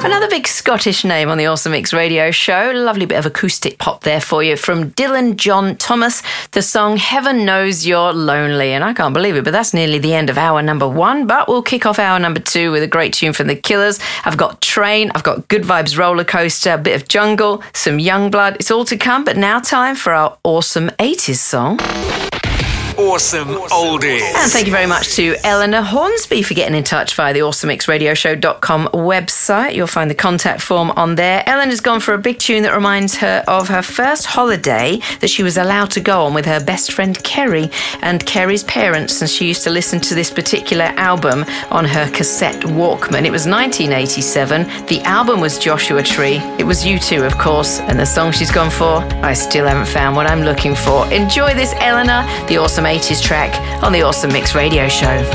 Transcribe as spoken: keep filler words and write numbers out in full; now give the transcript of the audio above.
Another big Scottish name on the Awesome Mix Radio Show. Lovely bit of acoustic pop there for you from Dylan John Thomas. The song Heaven Knows You're Lonely. And I can't believe it, but that's nearly the end of hour number one. But we'll kick off hour number two with a great tune from The Killers. I've got Train, I've got Good Vibes Roller Coaster, a bit of Jungle, some Youngblood. It's all to come, but now time for our awesome eighties song. Awesome Oldies. And thank you very much to Eleanor Hornsby for getting in touch via the awesome mix radio show dot com website. You'll find the contact form on there. Eleanor's gone for a big tune that reminds her of her first holiday that she was allowed to go on with her best friend Kerry and Kerry's parents, and she used to listen to this particular album on her cassette Walkman. It was nineteen eighty-seven. The album was Joshua Tree. It was U two, of course, and the song she's gone for, I Still Haven't Found What I'm Looking For. Enjoy this, Eleanor, the awesome eighties track on the Awesome Mix Radio Show.